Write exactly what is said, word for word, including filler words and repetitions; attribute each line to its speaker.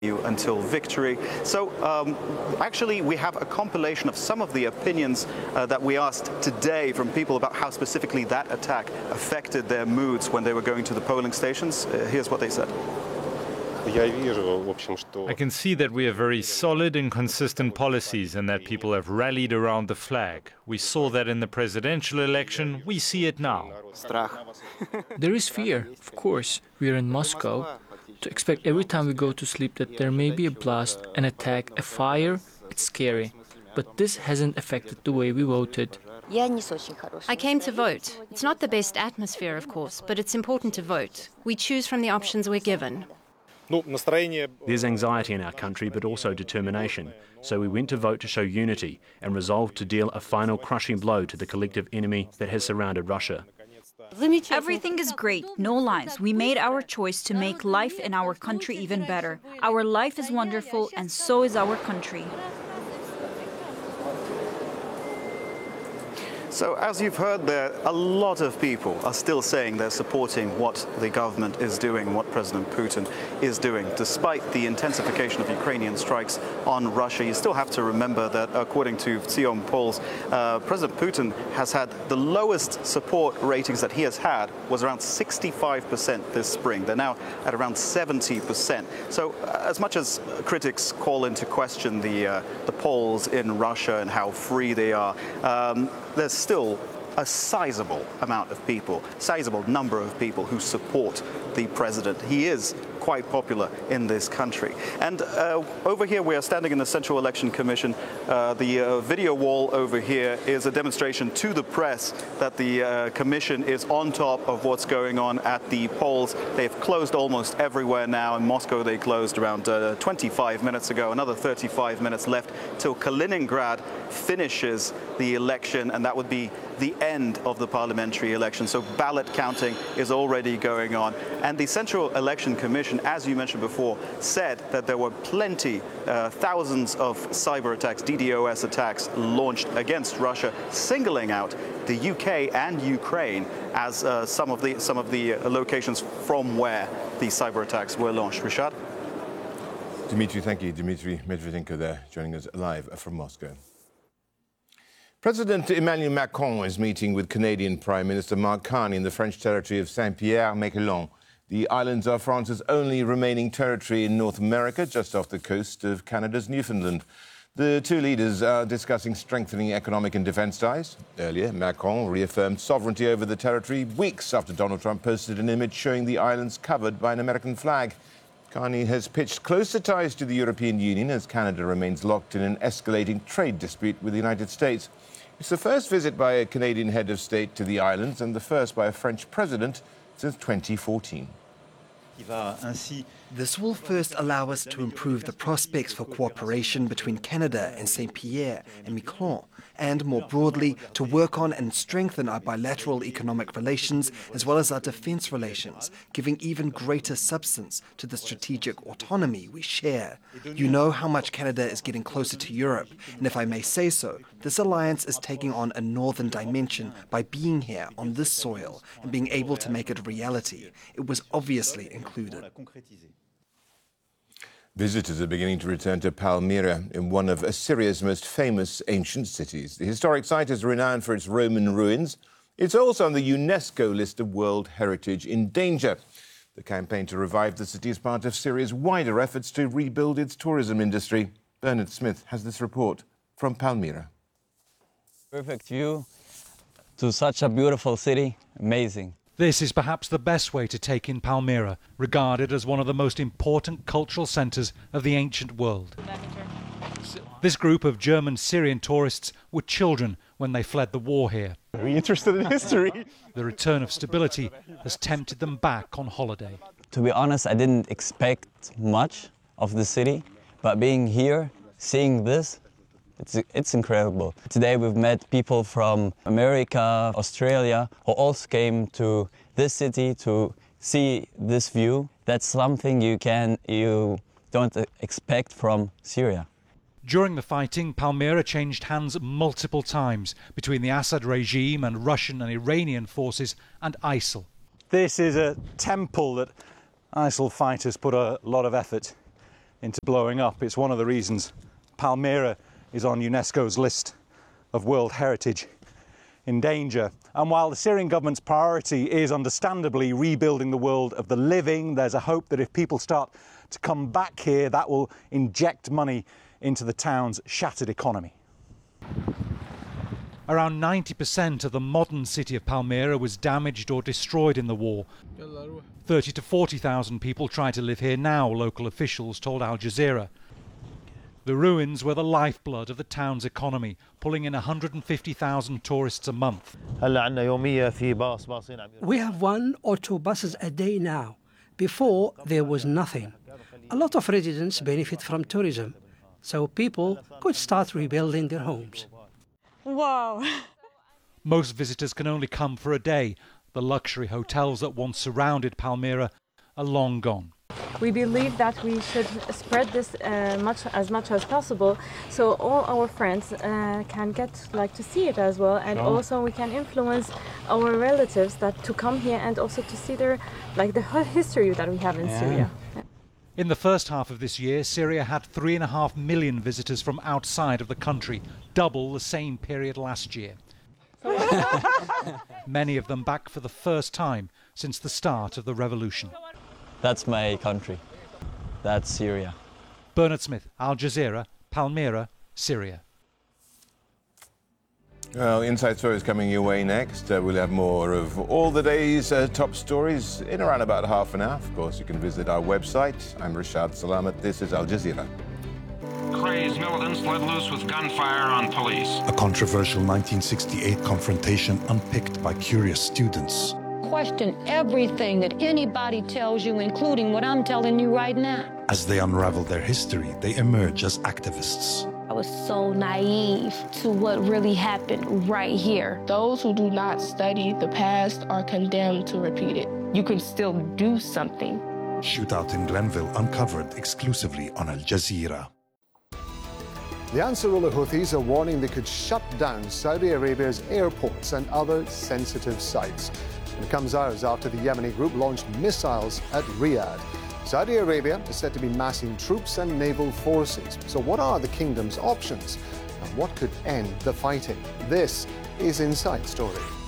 Speaker 1: until victory. So um, actually we have a compilation of some of the opinions uh, that we asked today from people about how specifically that attack affected their moods when they were going to the polling stations. Uh, here's what they said.
Speaker 2: I can see that we have very solid and consistent policies and that people have rallied around the flag. We saw that in the presidential election. We see it now.
Speaker 3: There is fear, of course. We are in Moscow. To expect every time we go to sleep that there may be a blast, an attack, a fire, it's scary. But this hasn't affected the way we voted.
Speaker 4: I came to vote. It's not the best atmosphere, of course, but it's important to vote. We choose from the options we're given.
Speaker 5: There's anxiety in our country, but also determination. So we went to vote to show unity and resolved to deal a final crushing blow to the collective enemy that has surrounded Russia.
Speaker 6: Everything is great, no lies. We made our choice to make life in our country even better. Our life is wonderful, and so is our country.
Speaker 1: So as you've heard there, a lot of people are still saying they're supporting what the government is doing, what President Putin is doing. Despite the intensification of Ukrainian strikes on Russia, you still have to remember that according to Vtsiom polls, uh, President Putin has had the lowest support ratings that he has had was around sixty-five percent this spring. They're now at around seventy percent. So uh, as much as critics call into question the, uh, the polls in Russia and how free they are, um, there's still a sizable amount of people, sizable number of people who support the president. He is quite popular in this country. And uh, over here we are standing in the Central Election Commission. Uh, the uh, video wall over here is a demonstration to the press that the uh, Commission is on top of what's going on at the polls. They've closed almost everywhere now. In Moscow they closed around uh, twenty-five minutes ago, another thirty-five minutes left till Kaliningrad finishes the election, and that would be the end of the parliamentary election. So ballot counting is already going on. And the Central Election Commission, as you mentioned before, said that there were plenty, uh, thousands of cyber attacks, D DoS attacks launched against Russia, singling out the U K and Ukraine as uh, some of the some of the locations from where these cyber attacks were launched. Rishad?
Speaker 7: Dmitry, thank you. Dmitry Medvedenko there, joining us live from Moscow. President Emmanuel Macron is meeting with Canadian Prime Minister Mark Carney in the French territory of Saint-Pierre-Miquelon. The islands are France's only remaining territory in North America, just off the coast of Canada's Newfoundland. The two leaders are discussing strengthening economic and defence ties. Earlier, Macron reaffirmed sovereignty over the territory weeks after Donald Trump posted an image showing the islands covered by an American flag. Carney has pitched closer ties to the European Union as Canada remains locked in an escalating trade dispute with the United States. It's the first visit by a Canadian head of state to the islands and the first by a French president since twenty fourteen.
Speaker 8: This will first allow us to improve the prospects for cooperation between Canada and Saint-Pierre and Miquelon, and more broadly, to work on and strengthen our bilateral economic relations as well as our defence relations, giving even greater substance to the strategic autonomy we share. You know how much Canada is getting closer to Europe, and if I may say so, this alliance is taking on a northern dimension by being here on this soil and being able to make it a reality. It was obviously included.
Speaker 7: Visitors are beginning to return to Palmyra, in one of Assyria's most famous ancient cities. The historic site is renowned for its Roman ruins. It's also on the UNESCO list of World Heritage in Danger. The campaign to revive the city is part of Syria's wider efforts to rebuild its tourism industry. Bernard Smith has this report from Palmyra.
Speaker 9: Perfect view to such a beautiful city. Amazing.
Speaker 10: This is perhaps the best way to take in Palmyra, regarded as one of the most important cultural centres of the ancient world. This group of German Syrian tourists were children when they fled the war here.
Speaker 11: Very interested in history.
Speaker 10: The return of stability has tempted them back on holiday.
Speaker 9: To be honest, I didn't expect much of the city, but being here, seeing this, It's, it's incredible. Today we've met people from America, Australia, who also came to this city to see this view. That's something you can, you don't expect from Syria.
Speaker 10: During the fighting, Palmyra changed hands multiple times between the Assad regime and Russian and Iranian forces and ISIL.
Speaker 11: This is a temple that ISIL fighters put a lot of effort
Speaker 10: into blowing up. It's one of the reasons Palmyra is on UNESCO's list of World Heritage in danger. And while the Syrian government's priority is understandably rebuilding the world of the living, there's a hope that if people start to come back here, that will inject money into the town's shattered economy. Around ninety percent of the modern city of Palmyra was damaged or destroyed in the war. thirty to forty thousand people try to live here now, local officials told Al Jazeera. The ruins were the lifeblood of the town's economy, pulling in one hundred fifty thousand tourists a month.
Speaker 11: We have one or two buses a day now. Before, there was nothing. A lot of residents benefit from tourism, so people could start rebuilding their homes.
Speaker 6: Wow.
Speaker 10: Most visitors can only come for a day. The luxury hotels that once surrounded Palmyra are long gone.
Speaker 12: We believe that we should spread this uh, much as much as possible, so all our friends uh, can get like to see it as well, and oh. also we can influence our relatives that to come here and also to see their like the history that we have in yeah. Syria.
Speaker 10: In the first half of this year, Syria had three and a half million visitors from outside of the country, double the same period last year. Many of them back for the first time since the start of the revolution.
Speaker 9: That's my country. That's Syria.
Speaker 10: Bernard Smith, Al Jazeera, Palmyra, Syria.
Speaker 7: Well, Inside Stories coming your way next. Uh, we'll have more of all the day's uh, top stories in around about half an hour. Of course, you can visit our website. I'm Rashad Salamat. This is Al Jazeera.
Speaker 13: Crazed militants let loose with gunfire on police.
Speaker 14: A controversial nineteen sixty-eight confrontation unpicked by curious students.
Speaker 15: Question everything that anybody tells you, including what I'm telling you right now.
Speaker 14: As they unravel their history, they emerge as activists.
Speaker 16: I was so naive to what really happened right here.
Speaker 17: Those who do not study the past are condemned to repeat it.
Speaker 18: You can still do something.
Speaker 14: Shootout in Glenville uncovered exclusively on Al Jazeera.
Speaker 19: The Ansarullah Houthis are warning they could shut down Saudi Arabia's airports and other sensitive sites. It comes hours after the Yemeni group launched missiles at Riyadh. Saudi Arabia is said to be massing troops and naval forces. So what are the kingdom's options? And what could end the fighting? This is Inside Story.